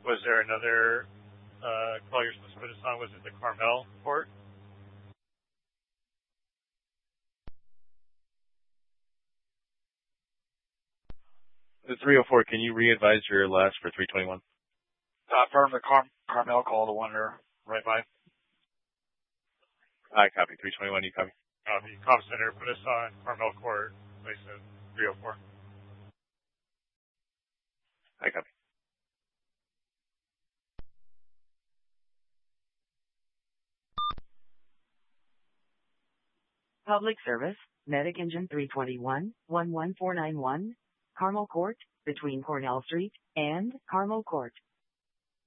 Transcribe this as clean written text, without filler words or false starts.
Was there another call you're supposed to put us on? Was it the Carmel Court? The 304, can you re-advise your last for 321? Firm the Carmel call, the one there right by. I copy. 321, you copy? Copy. Comm Center, put us on Carmel Court, place 304. I copy. Public Service, Medic Engine 321, 11491, Carmel Court, between Cornell Street and Carmel Court.